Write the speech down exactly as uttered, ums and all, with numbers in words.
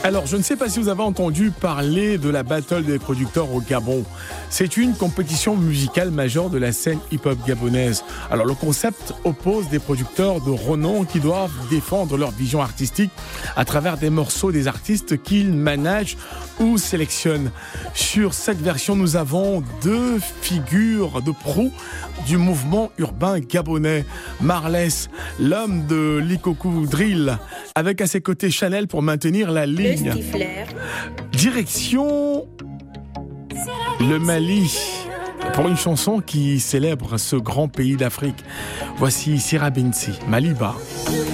Alors, je ne sais pas si vous avez entendu parler de la Battle des producteurs au Gabon. C'est une compétition musicale majeure de la scène hip-hop gabonaise. Alors, le concept oppose des producteurs de renom qui doivent défendre leur vision artistique à travers des morceaux des artistes qu'ils managent ou sélectionnent. Sur cette version, nous avons deux figures de proue du mouvement urbain gabonais. Marlès, l'homme de l'Ikoku Drill, avec à ses côtés Chanel pour maintenir la ligne. Direction le Mali pour une chanson qui célèbre ce grand pays d'Afrique. Voici Sira Binti, Maliba.